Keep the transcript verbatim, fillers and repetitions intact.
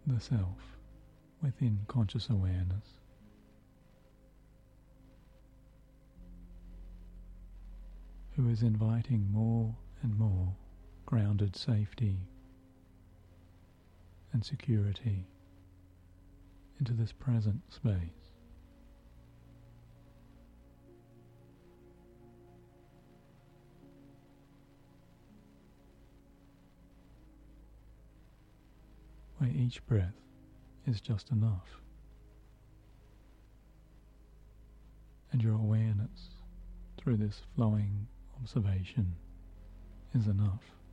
the self within conscious awareness. Who is inviting more and more grounded safety and security into this present space. Where each breath is just enough, and your awareness through this flowing observation is enough.